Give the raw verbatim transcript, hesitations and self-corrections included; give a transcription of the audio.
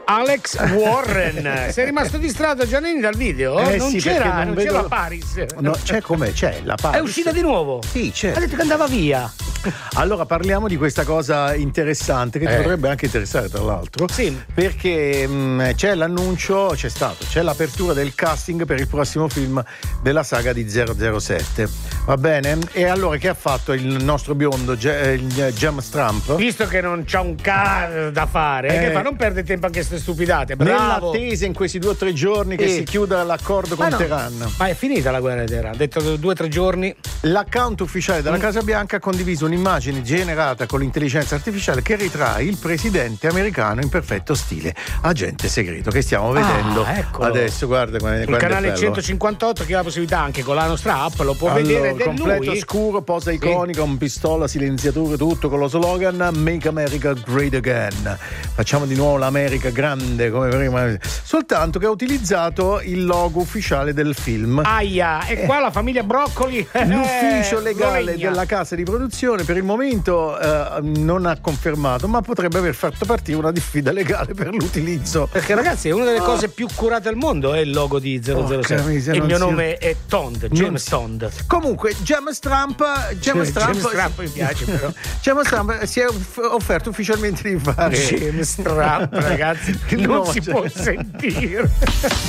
Alex Warren. Sei rimasto distratto, Giannini, dal video? Eh, non sì, c'era, non non vedo... c'era Paris. No, c'è com'è? C'è la Paris. È uscita di nuovo? Sì, c'è. Ha detto che andava via. Allora parliamo di questa cosa interessante che ti Eh. potrebbe anche interessare, tra l'altro. Sì. Perché mh, c'è l'annuncio, c'è stato, c'è l'apertura del casting per il prossimo film della saga di zero zero sette. Va bene? E allora che ha fatto il nostro biondo Ge- il James Trump? Visto che non c'ha un cazzo da fare, Eh. che fa? Non perde tempo anche queste stupidate. Bravo. Nell'attesa in questi due o tre giorni che Eh. si chiuda l'accordo Ma con no, Teheran. ma è finita la guerra di Teheran. Ha detto due o tre giorni. L'account ufficiale della Mm. Casa Bianca ha condiviso un'immagine generata con l'intelligenza artificiale che ritrae il presidente americano in perfetto stile agente segreto, che stiamo vedendo Ah, eccolo. adesso. Guarda come Il canale centocinquantotto, che ha la possibilità anche con la nostra app, lo può allora, vedere ed è completo lui. scuro, posa iconica, un pistola, silenziatore, tutto con lo slogan Make America Great Again. Facciamo di nuovo l'America grande come prima. Soltanto che ha utilizzato il logo ufficiale del film. Aia, e qua la famiglia Broccoli. L'ufficio eh, legale Lolegna. della casa di produzione per il momento eh, non ha confermato, ma potrebbe aver fatto partire una diffida legale per l'utilizzo. Perché ragazzi, è una delle cose più curate al mondo, è il logo di zero zero Porca sette. miseria, E il mio non si- nome è Tond, Non James si- Tond. Comunque, James Trump, James Trump, James Trump mi piace però. James Trump si è off- offerto ufficialmente di fare James Trump, ragazzi, Il non nuovo si James- può sentire.